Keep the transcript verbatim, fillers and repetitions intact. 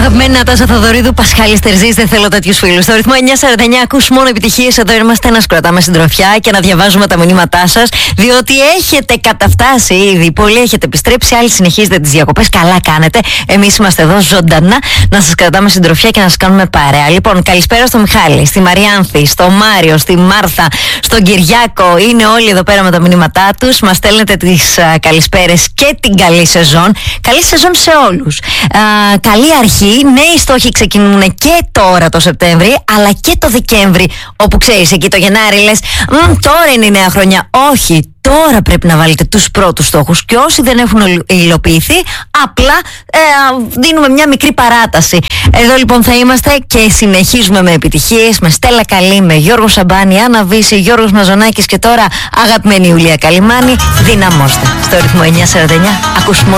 Αγαπημένη Νατάσα Θοδωρίδου, Πασχάλης Τερζής, δεν θέλω τέτοιους φίλους. Στο ρυθμό εννιά σαράντα εννιά ακούς μόνο επιτυχίες. Εδώ είμαστε να σκρατάμε συντροφιά και να διαβάζουμε τα μηνύματά σας, διότι έχετε καταφτάσει ήδη. Πολλοί έχετε επιστρέψει, άλλοι συνεχίζετε τις διακοπές. Καλά κάνετε. Εμείς είμαστε εδώ ζωντανά να σας κρατάμε συντροφιά και να σας κάνουμε παρέα. Λοιπόν, καλησπέρα στο Μιχάλη, στη Μαριάνθη, στο Μάριο, στη Μάρθα, στον Κυριάκο. Είναι όλοι εδώ πέρα με τα μηνύματά τους. Μας στέλνετε τις uh, καλησπέρες και την καλή σεζόν. Καλή σεζόν σε όλους. Uh, καλή αρχή. Νέοι στόχοι ξεκινούν και τώρα το Σεπτέμβρη, αλλά και το Δεκέμβρη, όπου ξέρεις, εκεί το Γενάρη λες τώρα είναι η νέα χρονιά. Όχι, τώρα πρέπει να βάλετε τους πρώτους στόχους και όσοι δεν έχουν υλοποιηθεί, απλά ε, δίνουμε μια μικρή παράταση. Εδώ λοιπόν θα είμαστε και συνεχίζουμε με επιτυχίες, με Στέλλα Καλή, με Γιώργο Σαμπάνη, Άννα Βύση, Γιώργος Μαζονάκης και τώρα αγαπημένη Ιουλία Καλιμάνη. Δυναμώστε. Στο ρυθμό εννιά σαράντα εννιά ακούς